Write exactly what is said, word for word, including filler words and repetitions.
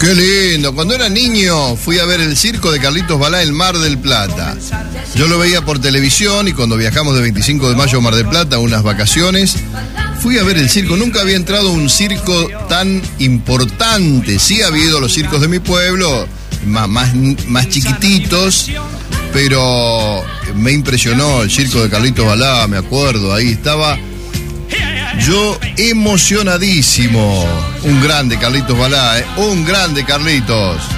Qué lindo. Cuando era niño fui a ver el circo de Carlitos Balá en Mar del Plata. Yo lo veía por televisión y cuando viajamos de veinticinco de mayo a Mar del Plata, unas vacaciones, fui a ver el circo. Nunca había entrado a un circo tan importante. Sí ha habido los circos de mi pueblo, más, más, más chiquititos, pero me impresionó el circo de Carlitos Balá, me acuerdo. Ahí estaba yo emocionadísimo. Un grande Carlitos Balá, ¿eh? Un grande Carlitos.